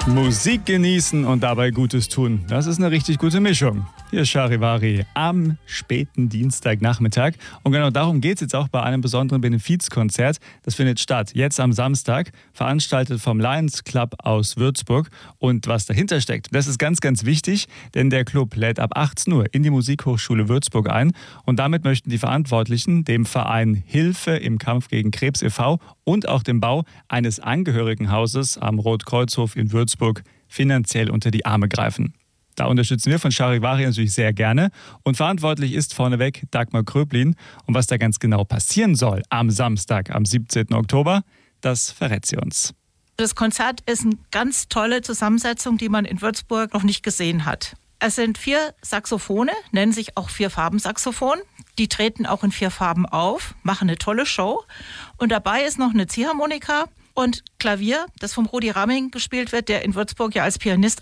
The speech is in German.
Musik genießen und dabei Gutes tun. Das ist eine richtig gute Mischung. Hier ist Charivari am späten Dienstagnachmittag. Und genau darum geht es jetzt auch bei einem besonderen Benefizkonzert. Das findet statt jetzt am Samstag, veranstaltet vom Lions Club aus Würzburg. Und was dahinter steckt, das ist ganz, ganz wichtig, denn der Club lädt ab 18 Uhr in die Musikhochschule Würzburg ein. Und damit möchten die Verantwortlichen dem Verein Hilfe im Kampf gegen Krebs e.V. und auch dem Bau eines Angehörigenhauses am Rotkreuzhof in Würzburg finanziell unter die Arme greifen. Da unterstützen wir von Charivari natürlich sehr gerne. Und verantwortlich ist vorneweg Dagmar Kröblin. Und was da ganz genau passieren soll am Samstag, am 17. Oktober, das verrät sie uns. Das Konzert ist eine ganz tolle Zusammensetzung, die man in Würzburg noch nicht gesehen hat. Es sind 4 Saxophone, nennen sich auch 4-Farben-Saxophon. Die treten auch in 4 Farben auf, machen eine tolle Show. Und dabei ist noch eine Ziehharmonika und Klavier, das vom Rudi Ramming gespielt wird, der in Würzburg ja als Pianist